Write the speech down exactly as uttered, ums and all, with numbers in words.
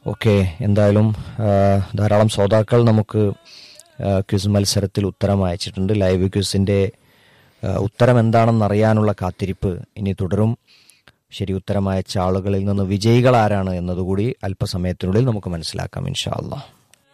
Okay, എന്തായാലും ആ, ധാരാളം ശ്രോതാക്കൾ നമുക്ക് ആ, ക്വിസ് മത്സരത്തിൽ ഉത്തരം അയച്ചിട്ടുണ്ട്. ലൈവ് ക്വിസിൻ്റെ ആ, ഉത്തരം എന്താണെന്ന് അറിയാനുള്ള കാത്തിരിപ്പ് ഇനി തുടരും. ശരി ഉത്തരം അയച്ച ആളുകളിൽ നിന്ന് വിജയികൾ ആരാണ് എന്നതുകൂടി അല്പസമയത്തിനുള്ളിൽ നമുക്ക് മനസ്സിലാക്കാം ഇൻഷാ അല്ലാഹ്.